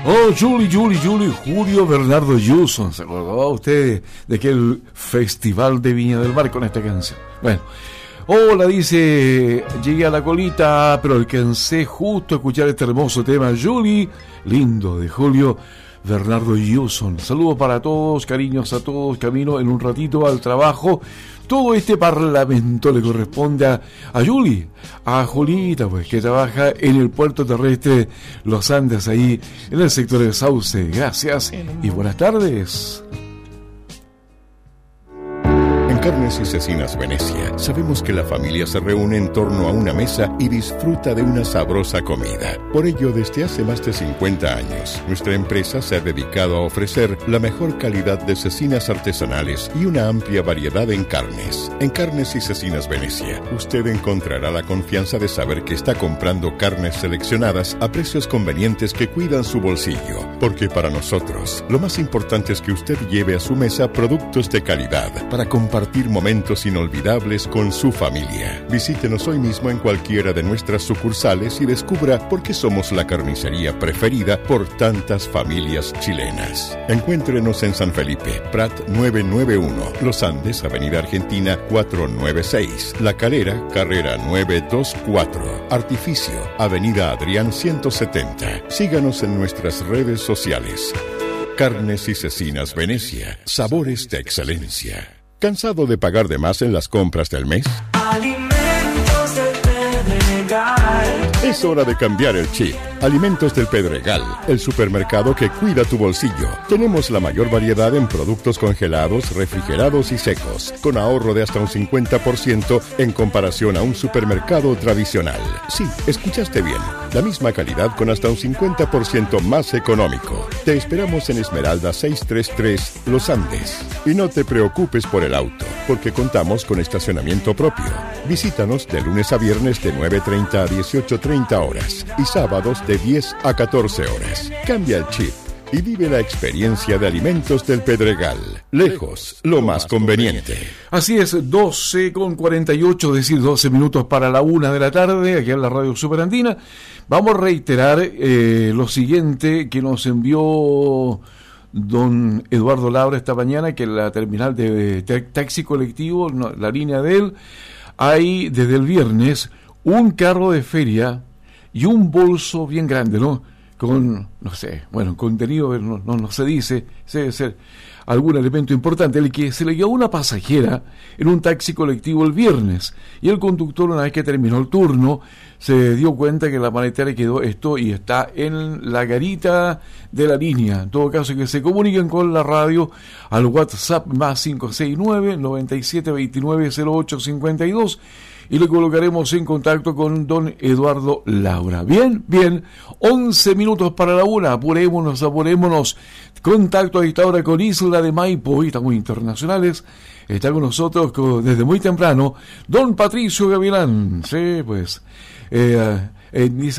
Oh, Julie, Julio Bernardo Yuson. ¿Se acordó usted de aquel festival de Viña del Mar con esta canción? Bueno, hola, dice, llegué a la colita, pero alcancé justo a escuchar este hermoso tema, Julie, lindo, de Julio Bernardo Yuson. Saludos para todos, cariños a todos, camino en un ratito al trabajo. Todo este parlamento le corresponde a Julie, a Julita, pues, que trabaja en el puerto terrestre Los Andes, ahí en el sector de Sauce. Gracias y buenas tardes. En Carnes y Cecinas Venecia, sabemos que la familia se reúne en torno a una mesa y disfruta de una sabrosa comida. Por ello, desde hace más de 50 años, nuestra empresa se ha dedicado a ofrecer la mejor calidad de cecinas artesanales y una amplia variedad en carnes. En Carnes y Cecinas Venecia, usted encontrará la confianza de saber que está comprando carnes seleccionadas a precios convenientes que cuidan su bolsillo. Porque para nosotros, lo más importante es que usted lleve a su mesa productos de calidad para compartir momentos inolvidables con su familia. Visítenos hoy mismo en cualquiera de nuestras sucursales y descubra por qué somos la carnicería preferida por tantas familias chilenas. Encuéntrenos en San Felipe, Prat 991, Los Andes, Avenida Argentina 496, La Calera, Carrera 924, Artificio, Avenida Adrián 170. Síganos en nuestras redes sociales. Carnes y Cecinas Venecia, sabores de excelencia. ¿Cansado de pagar de más en las compras del mes? Alimentos del Pedregal. Es hora de cambiar el chip. Alimentos del Pedregal, el supermercado que cuida tu bolsillo. Tenemos la mayor variedad en productos congelados, refrigerados y secos, con ahorro de hasta un 50% en comparación a un supermercado tradicional. Sí, escuchaste bien. La misma calidad con hasta un 50% más económico. Te esperamos en Esmeralda 633, Los Andes. Y no te preocupes por el auto, porque contamos con estacionamiento propio. Visítanos de lunes a viernes de 9:30 a 18:30 horas y sábados de 10 a 14 horas. Cambia el chip y vive la experiencia de Alimentos del Pedregal. Lejos, lo más conveniente. Así es, 12:48, es decir, 12 minutos para la 1 de la tarde, aquí en la Radio Superandina. Vamos a reiterar lo siguiente que nos envió don Eduardo Labra esta mañana, que en la terminal de taxi colectivo, la línea de él, hay desde el viernes un carro de feria y un bolso bien grande, ¿no? Con, no sé, bueno, contenido no se dice, debe ser algún elemento importante, el que se le quedó una pasajera en un taxi colectivo el viernes, y el conductor, una vez que terminó el turno, se dio cuenta que la maletera quedó y está en la garita de la línea. En todo caso, que se comuniquen con la radio al WhatsApp más 569-9729-0852 y le colocaremos en contacto con don Eduardo Laura. Bien, 11 minutos para la 1, apurémonos. Contacto a esta hora con Isla de Maipo, y estamos internacionales. Está con nosotros desde muy temprano don Patricio Gavilán. Sí, pues, dice